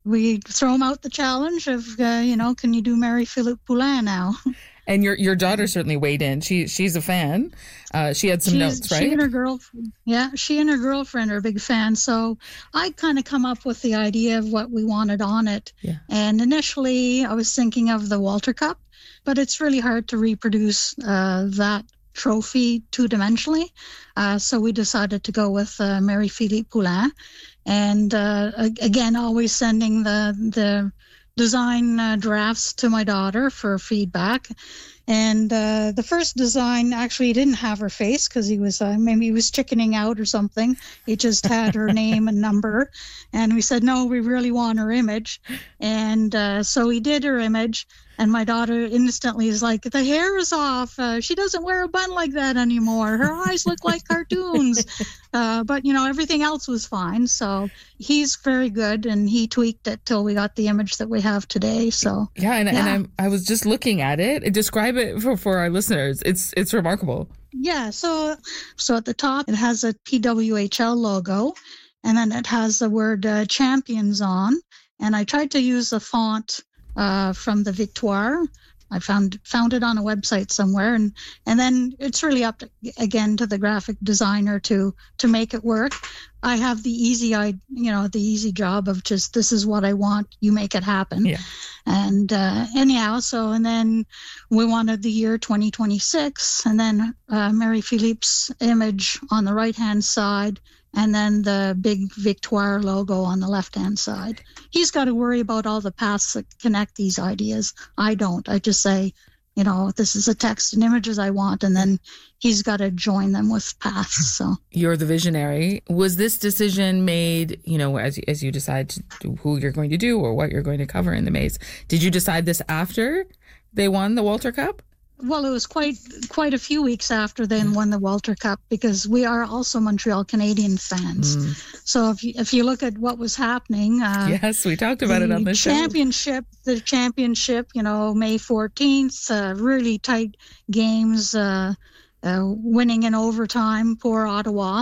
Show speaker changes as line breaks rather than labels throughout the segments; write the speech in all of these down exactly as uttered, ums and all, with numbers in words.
we throw him out the challenge of, uh, you know, can you do Marie-Philippe Poulin now?
And your your daughter certainly weighed in. She she's a fan. Uh, she had some
She's,
notes, right?
She and her girl, yeah, she and her girlfriend are big fans. So I kind of come up with the idea of what we wanted on it.
Yeah.
And initially, I was thinking of the Walter Cup, but it's really hard to reproduce uh, that trophy two-dimensionally. Uh, so we decided to go with uh, Marie-Philippe Poulin. And uh, again, always sending the the design uh, drafts to my daughter for feedback. And uh, the first design actually didn't have her face because he was, uh, maybe he was chickening out or something. It just had her name and number. And we said, no, we really want her image. And uh, so we did her image. And my daughter instantly is like, the hair is off. Uh, she doesn't wear a bun like that anymore. Her eyes look like cartoons. Uh, but, you know, everything else was fine. So he's very good. And he tweaked it till we got the image that we have today. So,
yeah. And,
yeah.
and I'm, I was just looking at it. Describe it for, for our listeners. It's it's remarkable.
Yeah. So, so at the top, it has a P W H L logo. And then it has the word uh, champions on. And I tried to use the font Uh, from the Victoire. I found found it on a website somewhere, and and then it's really up to, again to the graphic designer to to make it work. I have the easy, I you know the easy job of just, this is what I want, you make it happen.
Yeah.
And uh, anyhow, so and then we wanted the year twenty twenty-six, and then uh, Marie-Philippe's image on the right hand side. And then the big Victoire logo on the left-hand side. He's got to worry about all the paths that connect these ideas. I don't. I just say, you know, this is the text and images I want, and then he's got to join them with paths. So
you're the visionary. Was this decision made, you know, as as you decide to do who you're going to do or what you're going to cover in the maze? Did you decide this after they won the Walter Cup?
Well, it was quite quite a few weeks after they won the Walter Cup, because we are also Montreal Canadiens fans. Mm. So if you, if you look at what was happening, uh,
yes, we talked about it on the
championship,
show.
The championship, you know, May fourteenth, uh, really tight games, uh, uh, winning in overtime. Poor Ottawa.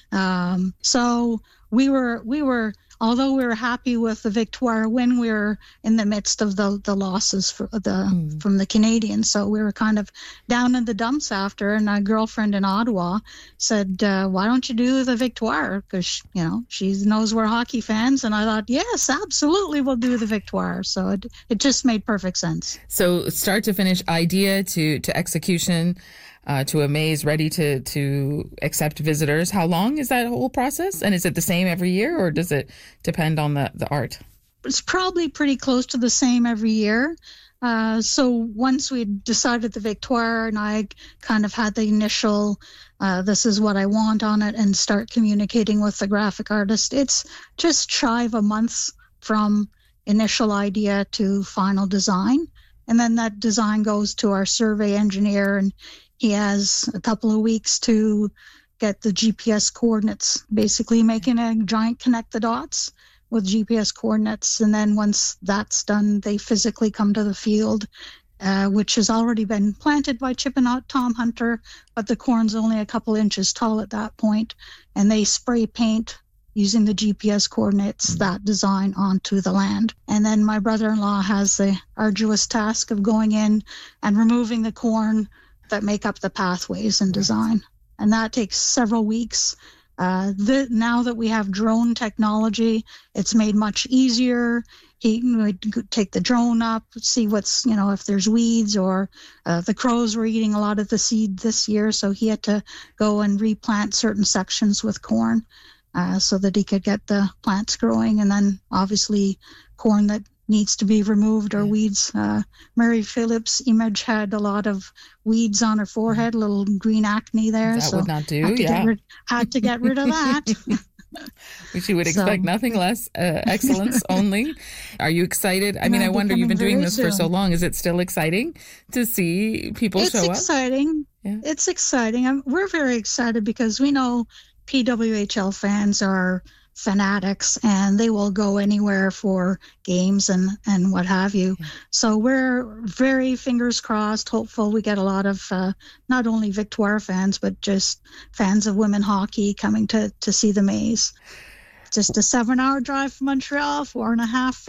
Um, so we were we were. Although we were happy with the Victoire win, we were in the midst of the the losses for the mm. from the Canadiens. So we were kind of down in the dumps after. And a girlfriend in Ottawa said, uh, "Why don't you do the Victoire? Because you know she knows we're hockey fans." And I thought, yes, absolutely, we'll do the Victoire. So it it just made perfect sense.
So start to finish, idea to to execution. Uh, to a maze ready to to accept visitors. How long is that whole process? And is it the same every year, or does it depend on the, the art?
It's probably pretty close to the same every year. Uh, so once we decided the Victoire, and I kind of had the initial, uh, this is what I want on it, and start communicating with the graphic artist, it's just shy of a month from initial idea to final design. And then that design goes to our survey engineer, and he has a couple of weeks to get the G P S coordinates, basically making a giant connect the dots with G P S coordinates. And then once that's done, they physically come to the field, uh, which has already been planted by Chip and Tom Hunter, but the corn's only a couple inches tall at that point. And they spray paint using the G P S coordinates, that design onto the land. And then my brother-in-law has the arduous task of going in and removing the corn that make up the pathways and design. And that takes several weeks. Uh, the, now that we have drone technology, it's made much easier. He would take the drone up, see what's, you know, if there's weeds, or uh, the crows were eating a lot of the seed this year. So he had to go and replant certain sections with corn uh, so that he could get the plants growing. And then obviously corn that needs to be removed, or weeds. Uh, Marie-Philippe's image had a lot of weeds on her forehead, a little green acne there.
That
so
would not do,
had to
yeah.
Get rid, had to get rid of that.
Which you would expect so, nothing less, uh, excellence only. Are you excited? I mean, I wonder, you've been doing this soon. for so long. Is it still exciting to see people
it's
show up?
It's exciting. Yeah. It's exciting. I'm, we're very excited because we know P W H L fans are fanatics, and they will go anywhere for games and and what have you. Yeah. So we're very fingers crossed, hopeful we get a lot of uh, not only Victoire fans, but just fans of women hockey coming to to see the maze. Just a seven hour drive from Montreal, four and a half